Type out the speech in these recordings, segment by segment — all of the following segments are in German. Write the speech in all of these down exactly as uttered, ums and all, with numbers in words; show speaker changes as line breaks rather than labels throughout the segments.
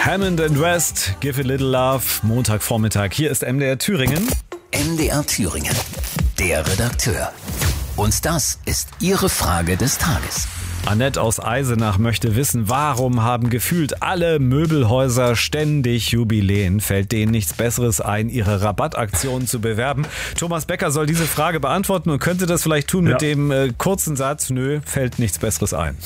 Hammond and West, Give a Little Love, Montagvormittag. Hier ist M D R Thüringen.
M D R Thüringen, der Redakteur. Und das ist Ihre Frage des Tages.
Annette aus Eisenach möchte wissen, warum haben gefühlt alle Möbelhäuser ständig Jubiläen? Fällt denen nichts Besseres ein, ihre Rabattaktionen zu bewerben? Thomas Becker soll diese Frage beantworten und könnte das vielleicht tun mit ja. dem äh, kurzen Satz, nö, fällt nichts Besseres ein.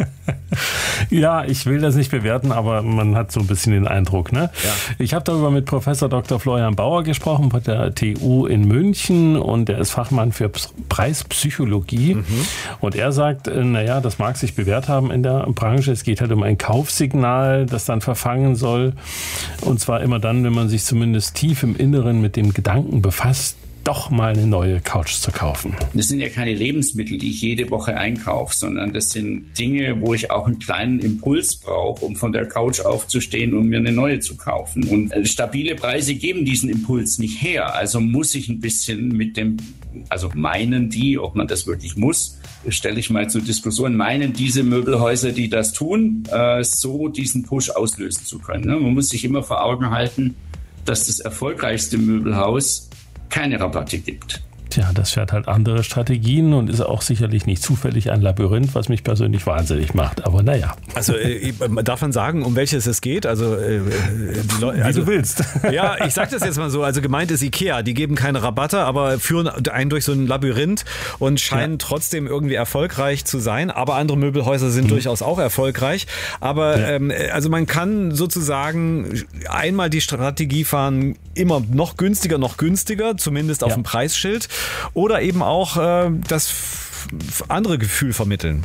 Ja, ich will das nicht bewerten, aber man hat so ein bisschen den Eindruck. Ne? Ja. Ich habe darüber mit Professor Doktor Florian Bauer gesprochen von der T U in München und der ist Fachmann für Preispsychologie. Mhm. Und er sagt, naja, das mag sich bewährt haben in der Branche. Es geht halt um ein Kaufsignal, das dann verfangen soll. Und zwar immer dann, wenn man sich zumindest tief im Inneren mit dem Gedanken befasst, doch mal eine neue Couch zu kaufen.
Das sind ja keine Lebensmittel, die ich jede Woche einkaufe, sondern das sind Dinge, wo ich auch einen kleinen Impuls brauche, um von der Couch aufzustehen und mir eine neue zu kaufen. Und stabile Preise geben diesen Impuls nicht her. Also muss ich ein bisschen mit dem, also meinen die, ob man das wirklich muss, stelle ich mal zur Diskussion, meinen diese Möbelhäuser, die das tun, so diesen Push auslösen zu können. Man muss sich immer vor Augen halten, dass das erfolgreichste Möbelhaus keine Rabatte gibt.
Tja, das fährt halt andere Strategien und ist auch sicherlich nicht zufällig ein Labyrinth, was mich persönlich wahnsinnig macht. Aber naja.
Also äh, darf man sagen, um welches es geht? Also, äh, die Leute, also
wie du willst.
Ja, ich sag das jetzt mal so. Also gemeint ist Ikea. Die geben keine Rabatte, aber führen einen durch so ein Labyrinth und scheinen ja. trotzdem irgendwie erfolgreich zu sein. Aber andere Möbelhäuser sind mhm. durchaus auch erfolgreich. Aber ja. ähm, also man kann sozusagen einmal die Strategie fahren, immer noch günstiger, noch günstiger, zumindest auf ja. dem Preisschild. Oder eben auch äh, das andere Gefühl vermitteln.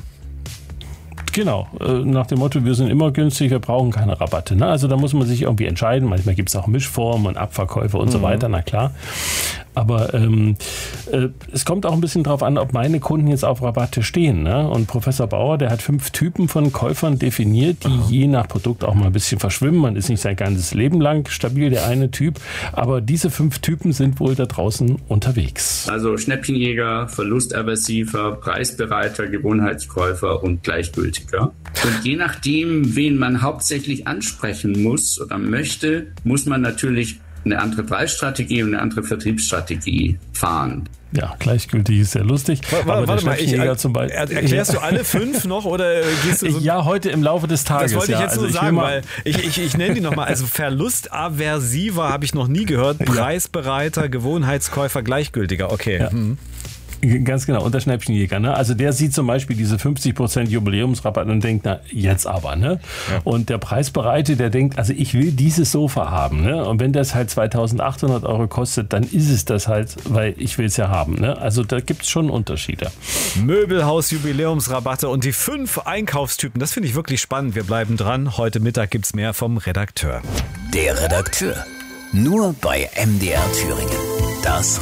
Genau, nach dem Motto, wir sind immer günstig, wir brauchen keine Rabatte. Ne? Also da muss man sich irgendwie entscheiden. Manchmal gibt es auch Mischformen und Abverkäufe und mhm. so weiter, na klar. Aber ähm, äh, es kommt auch ein bisschen drauf an, ob meine Kunden jetzt auf Rabatte stehen. Ne? Und Professor Bauer, der hat fünf Typen von Käufern definiert, die mhm. je nach Produkt auch mal ein bisschen verschwimmen. Man ist nicht sein ganzes Leben lang stabil, der eine Typ. Aber diese fünf Typen sind wohl da draußen unterwegs.
Also Schnäppchenjäger, Verlustaversiver, Preisbereiter, Gewohnheitskäufer und Gleichgültiger. Und je nachdem, wen man hauptsächlich ansprechen muss oder möchte, muss man natürlich eine andere Preisstrategie und eine andere Vertriebsstrategie fahren.
Ja, gleichgültig ist sehr lustig.
Warte,
aber
warte mal, ich, er,
zum Beispiel,
erklärst du alle fünf noch oder gehst du so?
Ja, heute im Laufe des Tages.
Das wollte ich
ja.
jetzt
also
nur
ich
sagen, weil ich, ich, ich nenne die nochmal. Also Verlustaversiver habe ich noch nie gehört. Preisbereiter, Gewohnheitskäufer, Gleichgültiger. Okay. Ja. Hm.
Ganz genau, und der Schnäppchenjäger. Ne? Also der sieht zum Beispiel diese fünfzig Prozent Jubiläumsrabatt und denkt, na jetzt aber. Ne? Ja. Und der Preisbereite, der denkt, also ich will dieses Sofa haben. Ne? Und wenn das halt zweitausendachthundert Euro kostet, dann ist es das halt, weil ich will es ja haben. Ne? Also da gibt es schon Unterschiede.
Möbelhaus, Jubiläumsrabatte und die fünf Einkaufstypen, das finde ich wirklich spannend. Wir bleiben dran. Heute Mittag gibt es mehr vom Redakteur.
Der Redakteur. Nur bei M D R Thüringen. Das